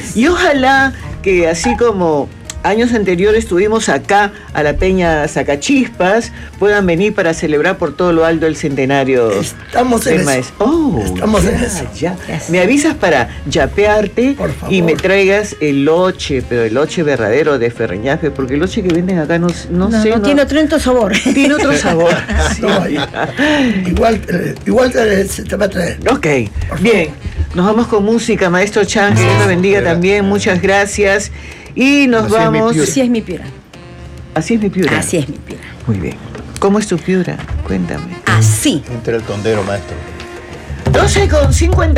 Y ojalá que así como años anteriores estuvimos acá a la Peña Sacachispas, puedan venir para celebrar por todo lo alto el centenario. Estamos en eso. Estamos en eso. Ya. Me avisas para yapearte y me traigas el loche, pero el loche verdadero de Ferreñafe, porque el loche que venden acá no tiene otro sabor. Tiene otro sabor. Sí. No, igual se te va a traer. Ok, bien. Nos vamos con música, maestro Chan, que Dios lo bendiga también. Muchas gracias. Y nos vamos. Así es mi Piura. Así es mi Piura. Así es mi Piura. Muy bien. ¿Cómo es tu Piura? Cuéntame. Así. Entre el tondero, maestro. 12:50.